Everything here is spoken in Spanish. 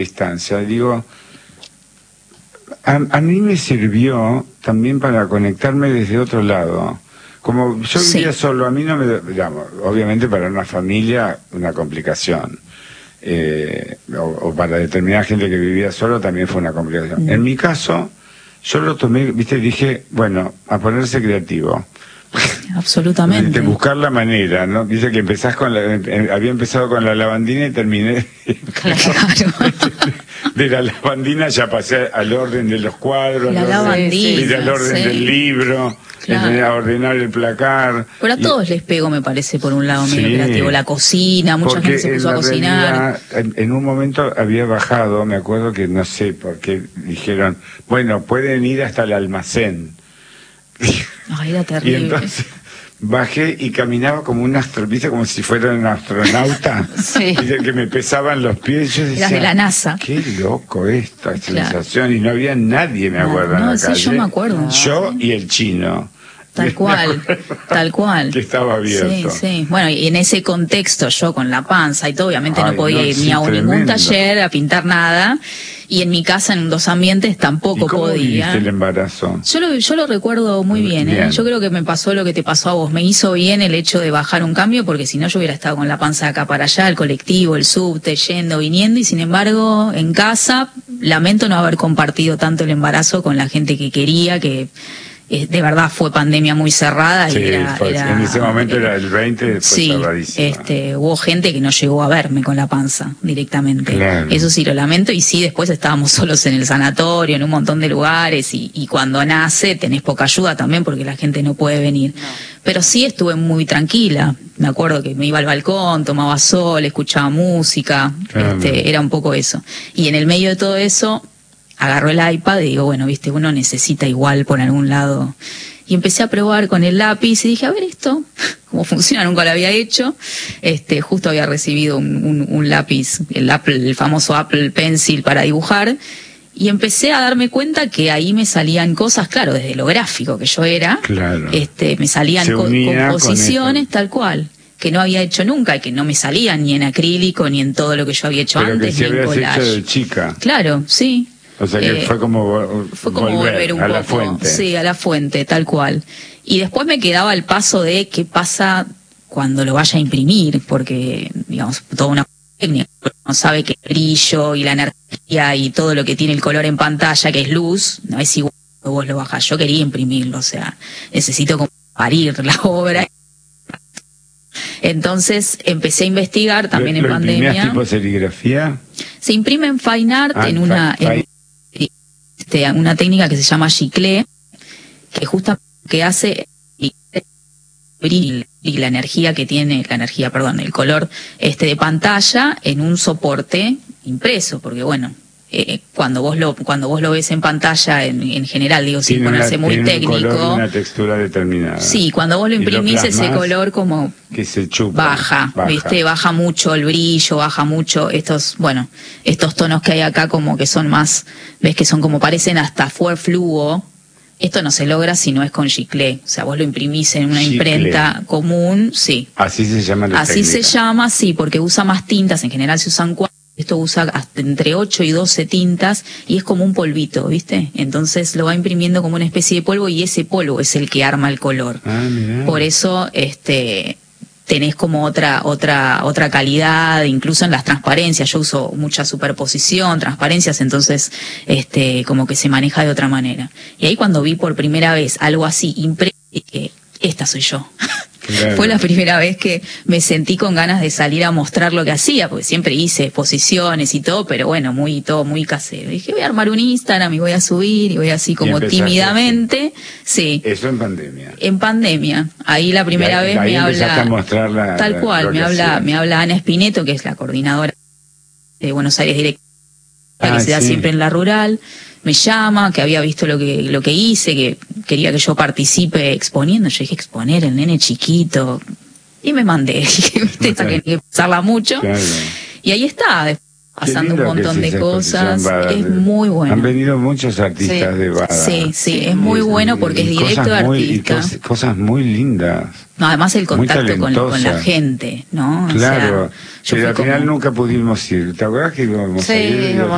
distancia. Digo, a mí me sirvió también para conectarme desde otro lado. Como yo vivía solo, a mí no me, digamos, obviamente para una familia una complicación. O para determinada gente que vivía solo también fue una complicación. En mi caso, yo lo tomé, viste, dije, bueno, a ponerse creativo. Absolutamente. De buscar la manera, ¿no? Dice que empezás con había empezado con la lavandina y terminé Claro. de la lavandina ya pasé al orden de los cuadros, la lavandina, al orden del libro, claro, a ordenar el placar. Pero a todos les pegó, me parece, por un lado medio creativo. La cocina, mucha gente se puso a cocinar. En un momento había bajado, me acuerdo que no sé por qué dijeron, bueno, pueden ir hasta el almacén. Ay, era terrible. Y entonces bajé y caminaba como un astronauta, como si fuera un astronauta. Sí. Y que me pesaban los pies. Yo decía, eras de la NASA. Qué loco esta sensación. Y no había nadie, me acuerdo, en la calle. Yo me acuerdo. Yo y el chino. Tal cual, tal cual. Que estaba abierto. Sí. Bueno, y en ese contexto, yo con la panza y todo, obviamente no podía ir ni a ningún taller, a pintar nada. Y en mi casa, en 2 ambientes, tampoco ¿Cómo podía. viviste el embarazo? Yo lo recuerdo muy bien, ¿eh? Yo creo que me pasó lo que te pasó a vos. Me hizo bien el hecho de bajar un cambio, porque si no yo hubiera estado con la panza de acá para allá, el colectivo, el subte, yendo, viniendo, y sin embargo, en casa, lamento no haber compartido tanto el embarazo con la gente que quería, que de verdad fue pandemia muy cerrada. Sí, y en ese momento era el 20, fue cerradísimo. Hubo gente que no llegó a verme con la panza directamente. Claro. Eso sí lo lamento, y sí, después estábamos solos en el sanatorio, en un montón de lugares, y cuando nace tenés poca ayuda también porque la gente no puede venir. No. Pero sí estuve muy tranquila. Me acuerdo que me iba al balcón, tomaba sol, escuchaba música, claro. Era un poco eso. Y en el medio de todo eso, agarró el iPad y digo, bueno, viste, uno necesita igual por algún lado. Y empecé a probar con el lápiz y dije, a ver esto, cómo funciona, nunca lo había hecho. Justo había recibido un lápiz, el famoso Apple Pencil para dibujar. Y empecé a darme cuenta que ahí me salían cosas, claro, desde lo gráfico que yo era. Claro. Me salían composiciones tal cual, que no había hecho nunca y que no me salían ni en acrílico ni en todo lo que yo había hecho antes, ni en collage. Hecho de chica. Claro, sí. O sea que fue como volver un poco, a la fuente. Sí, a la fuente, tal cual. Y después me quedaba el paso de qué pasa cuando lo vaya a imprimir, porque, digamos, toda una técnica, uno sabe que el brillo y la energía y todo lo que tiene el color en pantalla, que es luz, no es igual que vos lo bajás. Yo quería imprimirlo, o sea, necesito como parir la obra. Entonces empecé a investigar también en pandemia. ¿Imprimías tipo serigrafía? Se imprime en Fine Art, en una técnica que se llama giclée, que justamente que hace y la energía que tiene, el color de pantalla en un soporte impreso, porque bueno, cuando vos lo ves en pantalla en general, digo, sin ponerse muy técnico, un color, una textura determinada. Sí, cuando vos lo imprimís, ese color como que se chupa, baja, ¿viste? Baja mucho el brillo, baja mucho estos tonos que hay acá, como que son más, ves que son como parecen hasta fluo. Esto no se logra si no es con giclée. O sea, vos lo imprimís en una imprenta común, sí. Así se llama la Así técnica. Se llama, sí, porque usa más tintas, en general se usan 4. Esto usa hasta entre 8 y 12 tintas y es como un polvito, ¿viste? Entonces lo va imprimiendo como una especie de polvo y ese polvo es el que arma el color. Por eso tenés como otra calidad, incluso en las transparencias. Yo uso mucha superposición, transparencias, entonces como que se maneja de otra manera. Y ahí cuando vi por primera vez algo así impreso, dije, esta soy yo. Claro. Fue la primera vez que me sentí con ganas de salir a mostrar lo que hacía, porque siempre hice exposiciones y todo, pero bueno, todo muy casero. Dije, voy a armar un Instagram y voy a subir, y voy así como tímidamente. Sí. Eso en pandemia. En pandemia. Ahí la primera vez me habla, a mostrar tal cual, me habla Ana Espineto, que es la coordinadora de Buenos Aires Directa, que se da siempre en la rural. Me llama, que había visto lo que hice, que quería que yo participe exponiendo. Yo dije, exponer, el nene chiquito. Y me mandé, dije, esta que hay que pasarla mucho. Claro. Y ahí está, pasando un montón de cosas. Es muy bueno. Han venido muchos artistas de Bada. Sí, es muy bueno porque es directo de artista. Cosas muy lindas. No, además el contacto con la gente, ¿no? Claro, o sea, pero al final nunca pudimos ir. ¿Te acuerdas que íbamos a ir?